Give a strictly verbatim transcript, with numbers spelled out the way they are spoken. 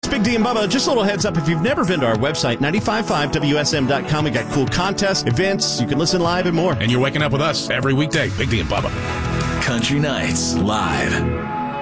Big D and Bubba. Just a little heads up, if you've never been to our website, nine five five W S M dot com, we got cool contests, events, you can listen live and more. And you're waking up with us every weekday. Big D and Bubba. Country Nights Live.